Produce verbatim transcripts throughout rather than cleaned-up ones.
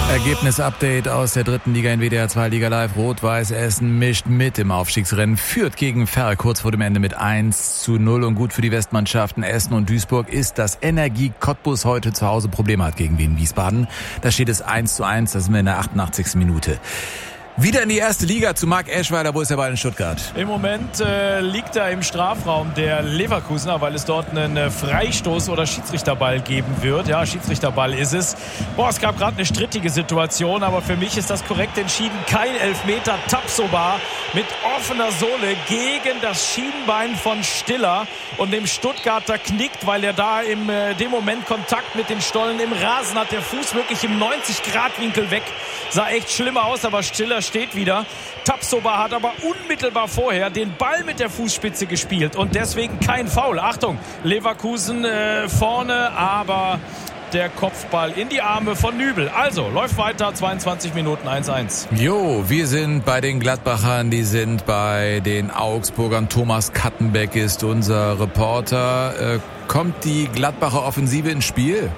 Ergebnis-Update aus der dritten Liga in W D R zwei Liga Live. Rot-Weiß Essen mischt mit im Aufstiegsrennen, führt gegen Ferl kurz vor dem Ende mit eins zu null. Und gut für die Westmannschaften Essen und Duisburg ist, dass Energie Cottbus heute zu Hause Probleme hat gegen Wien Wiesbaden. Da steht es eins zu eins, das sind wir in der achtundachtzigsten Minute. Wieder in die erste Liga zu Marc Eschweiler. Wo ist der Ball in Stuttgart? Im Moment äh, liegt er im Strafraum der Leverkusener, weil es dort einen äh, Freistoß- oder Schiedsrichterball geben wird. Ja, Schiedsrichterball ist es. Boah, es gab gerade eine strittige Situation, aber für mich ist das korrekt entschieden. Kein Elfmeter. Tapsoba mit offener Sohle gegen das Schienbein von Stiller. Und dem Stuttgarter knickt, weil er da im äh, dem Moment Kontakt mit den Stollen im Rasen hat. Der Fuß wirklich im neunzig Grad Winkel weg. Sah echt schlimm aus, aber Stiller steht wieder. Tapsoba hat aber unmittelbar vorher den Ball mit der Fußspitze gespielt und deswegen kein Foul. Achtung, Leverkusen äh, vorne, aber der Kopfball in die Arme von Nübel. Also, läuft weiter, zweiundzwanzig Minuten eins eins. Jo, wir sind bei den Gladbachern, die sind bei den Augsburgern. Thomas Kattenbeck ist unser Reporter. Äh, kommt die Gladbacher Offensive ins Spiel?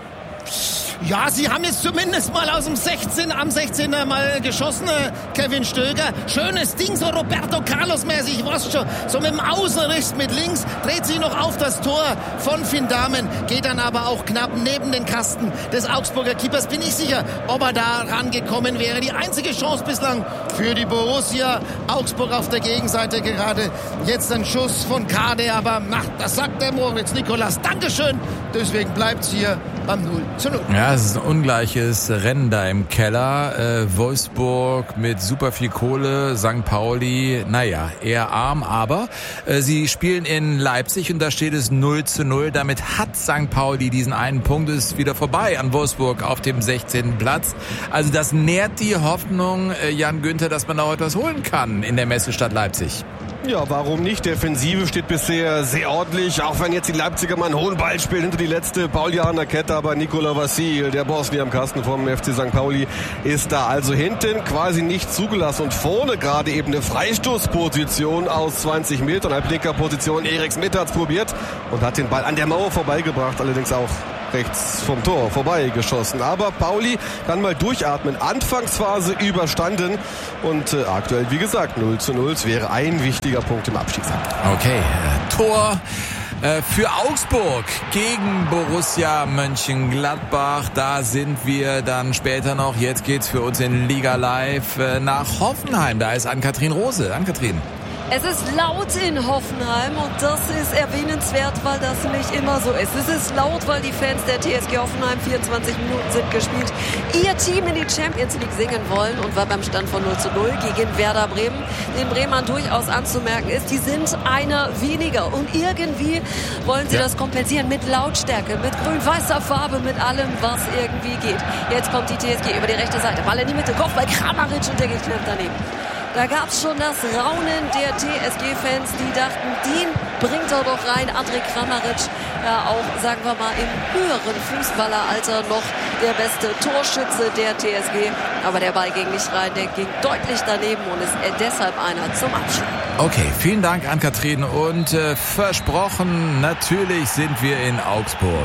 Ja, sie haben jetzt zumindest mal aus dem sechzehn, am sechzehner mal geschossen, Kevin Stöger. Schönes Ding, so Roberto Carlos-mäßig, was schon, so mit dem Außenriss mit links, dreht sich noch auf das Tor von Finn Dahmen, geht dann aber auch knapp neben den Kasten des Augsburger Keepers. Bin ich sicher, ob er da rangekommen wäre. Die einzige Chance bislang für die Borussia. Augsburg auf der Gegenseite gerade. Jetzt ein Schuss von Kade, aber ach, das sagt der Moritz Nikolas. Dankeschön. Deswegen bleibt's hier beim null zu null. Ja, es ist ein ungleiches Rennen da im Keller. Äh, Wolfsburg mit super viel Kohle, Sankt Pauli, naja, eher arm, aber äh, sie spielen in Leipzig und da steht es null zu null. Damit hat Sankt Pauli diesen einen Punkt, ist wieder vorbei an Wolfsburg auf dem sechzehnten Platz. Also das nährt die Hoffnung, äh, Jan Günther, dass man da heute was holen kann in der Messestadt Leipzig. Ja, warum nicht? Defensive steht bisher sehr ordentlich, auch wenn jetzt die Leipziger mal einen hohen Ball spielen hinter die letzte Paulianer Kette, aber Nikola Vassil, der Bosnier am Kasten vom F C Sankt Pauli, ist da also hinten quasi nicht zugelassen und vorne gerade eben eine Freistoßposition aus zwanzig Metern, Halblinker-Position. Eriks Mitte hat's probiert und hat den Ball an der Mauer vorbeigebracht, allerdings auch rechts vom Tor vorbeigeschossen. Aber Pauli kann mal durchatmen. Anfangsphase überstanden und äh, aktuell, wie gesagt, null zu null. Es wäre ein wichtiger Punkt im Abstiegskampf. Okay, äh, Tor äh, für Augsburg gegen Borussia Mönchengladbach. Da sind wir dann später noch. Jetzt geht's für uns in Liga Live äh, nach Hoffenheim. Da ist Ann-Kathrin Rose. Ann-Kathrin. Es ist laut in Hoffenheim und das ist erwähnenswert, weil das nicht immer so ist. Es ist laut, weil die Fans der T S G Hoffenheim vierundzwanzig Minuten sind gespielt, ihr Team in die Champions League singen wollen und weil beim Stand von null zu null gegen Werder Bremen den Bremern durchaus anzumerken ist, die sind einer weniger und irgendwie wollen sie ja. das kompensieren mit Lautstärke, mit grün-weißer Farbe, mit allem, was irgendwie geht. Jetzt kommt die T S G über die rechte Seite, Ball in die Mitte, Kopf bei Kramaric und der geht knapp daneben. Da gab es schon das Raunen der T S G-Fans, die dachten, den bringt er doch rein. Andrej Kramaric, ja auch, sagen wir mal, im höheren Fußballeralter noch der beste Torschütze der T S G. Aber der Ball ging nicht rein, der ging deutlich daneben und ist deshalb einer zum Abschlag. Okay, vielen Dank Ann-Kathrin und äh, versprochen, natürlich sind wir in Augsburg.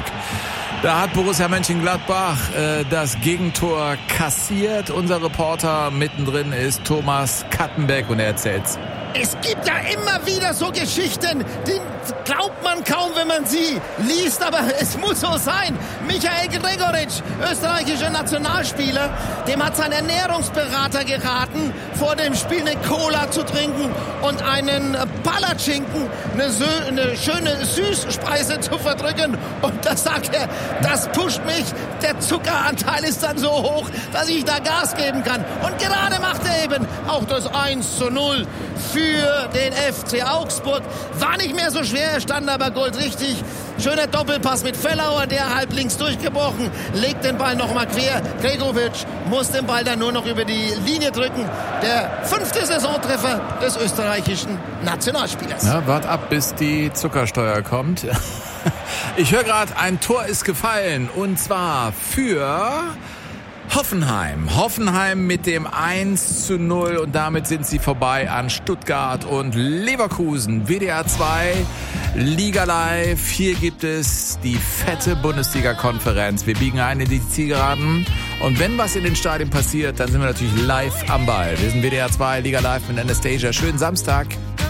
Da hat Borussia Mönchengladbach äh, das Gegentor kassiert. Unser Reporter mittendrin ist Thomas Kattenbeck und er erzählt's. Es gibt ja immer wieder so Geschichten, die glaubt man kaum, wenn man sie liest, aber es muss so sein. Michael Gregoritsch, österreichischer Nationalspieler, dem hat sein Ernährungsberater geraten, vor dem Spiel eine Cola zu trinken und einen Palatschinken, eine, Sö- eine schöne Süßspeise zu verdrücken. Und da sagt er, das pusht mich, der Zuckeranteil ist dann so hoch, dass ich da Gas geben kann. Und gerade macht er eben auch das eins zu null für den F C Augsburg. War nicht mehr so schwer, er stand aber goldrichtig. Schöner Doppelpass mit Fellauer, der halb links durchgebrochen, legt den Ball nochmal quer. Gregoritsch muss den Ball dann nur noch über die Linie drücken. Der fünfte Saisontreffer des österreichischen Nationalspielers. Ja, wart ab, bis die Zuckersteuer kommt. Ich höre gerade, ein Tor ist gefallen und zwar für Hoffenheim. Hoffenheim mit dem eins zu null und damit sind sie vorbei an Stuttgart und Leverkusen. W D R zwei Liga Live. Hier gibt es die fette Bundesliga-Konferenz. Wir biegen ein in die Zielgeraden. Und wenn was in den Stadien passiert, dann sind wir natürlich live am Ball. Wir sind W D R zwei, Liga Live mit Anastasia. Schönen Samstag.